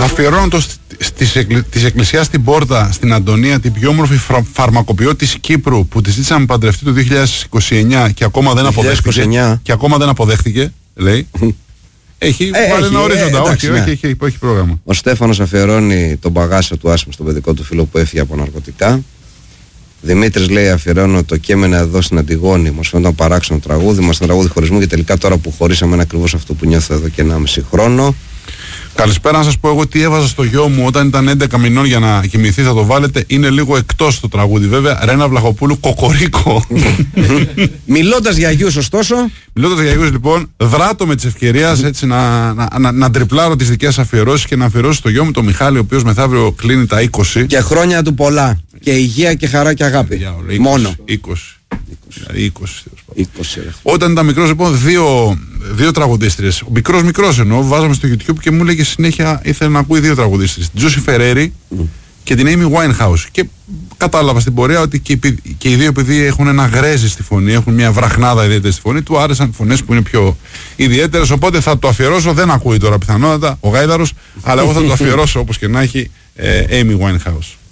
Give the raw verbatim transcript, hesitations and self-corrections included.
Αφιερώνω το τη εκκλησιά στην πόρτα στην Αντωνία, την πιο όμορφη φρα, φαρμακοποιό της Κύπρου, που τη ζήτησαμε παντρευτεί το δύο χιλιάδες είκοσι εννιά και ακόμα δεν αποδέχτηκε. Και ακόμα δεν αποδέχτηκε, λέει. Έχει ε, βάλει ένα ορίζοντα, ε, όχι, εντάξει, όχι, ναι. έχει, έχει, έχει πρόγραμμα. Ο Στέφανος αφιερώνει τον παγάσιο του άσημου στον παιδικό του φίλο που έφυγε από ναρκωτικά. Δημήτρης λέει: αφιερώνω το κείμενο εδώ στην Αντιγόνη. Μας φαίνονταν παράξενο τραγούδι, μας ήταν τραγούδι χωρισμού και τελικά τώρα που χωρίσαμε είναι ακριβώς αυτό που νιώθω εδώ και ενάμιση χρόνο. Καλησπέρα, να σας πω εγώ τι έβαζα στο γιο μου όταν ήταν έντεκα μηνών για να κοιμηθεί. Θα το βάλετε. Είναι λίγο εκτός το τραγούδι, βέβαια. Ρένα Βλαχοπούλου, Κοκορίκο. Μιλώντας για γιους, ωστόσο. Μιλώντας για γιους, λοιπόν, δράτω με τις ευκαιρίες έτσι να, να, να, να τριπλάρω τις δικές αφιερώσεις και να αφιερώσω στο γιο μου τον Μιχάλη, ο οποίος μεθαύριο κλείνει τα είκοσι. Και χρόνια του πολλά. Και υγεία και χαρά και αγάπη. Για, είκοσι, μόνο. είκοσι. Δηλαδή είκοσι. είκοσι. Όταν ήταν μικρός, λοιπόν, δύο, δύο τραγουδίστριες. Ο μικρός μικρός εννοώ, βάζαμε στο YouTube και μου έλεγε συνέχεια ήθελε να ακούει δύο τραγουδίστριες. Την Τζούσι Φερέρι mm. και την Amy Winehouse. Και κατάλαβα στην πορεία ότι και, και οι δύο, επειδή έχουν ένα γρέζι στη φωνή, έχουν μια βραχνάδα ιδιαίτερη στη φωνή, του άρεσαν φωνές που είναι πιο ιδιαίτερες. Οπότε θα το αφιερώσω. Δεν ακούει τώρα πιθανότατα ο Γάιδαρος, αλλά εγώ θα το αφιερώσω όπως και να έχει ε, Amy Winehouse.